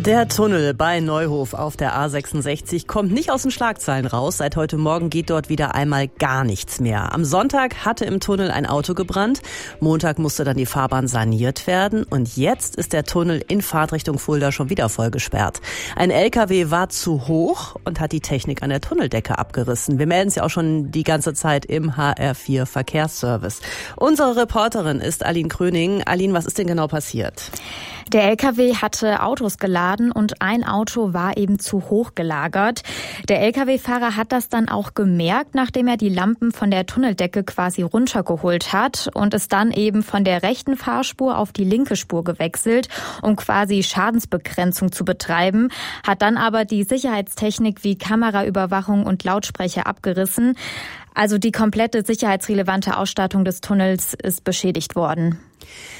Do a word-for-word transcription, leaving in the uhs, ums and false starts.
Der Tunnel bei Neuhof auf der A sechsundsechzig kommt nicht aus den Schlagzeilen raus. Seit heute Morgen geht dort wieder einmal gar nichts mehr. Am Sonntag hatte im Tunnel ein Auto gebrannt. Montag musste dann die Fahrbahn saniert werden. Und jetzt ist der Tunnel in Fahrtrichtung Fulda schon wieder voll gesperrt. Ein L K W war zu hoch und hat die Technik an der Tunneldecke abgerissen. Wir melden es ja auch schon die ganze Zeit im H R vier Verkehrsservice. Unsere Reporterin ist Aline Kröning. Aline, was ist denn genau passiert? Der L K W hatte Autos geladen und ein Auto war eben zu hoch gelagert. Der L K W-Fahrer hat das dann auch gemerkt, nachdem er die Lampen von der Tunneldecke quasi runtergeholt hat und ist dann eben von der rechten Fahrspur auf die linke Spur gewechselt, um quasi Schadensbegrenzung zu betreiben, hat dann aber die Sicherheitstechnik wie Kameraüberwachung und Lautsprecher abgerissen. Also die komplette sicherheitsrelevante Ausstattung des Tunnels ist beschädigt worden.